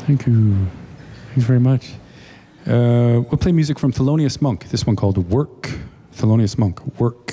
Thank you. Thanks very much. We'll play music from Thelonious Monk. This one called Work. Thelonious Monk, Work.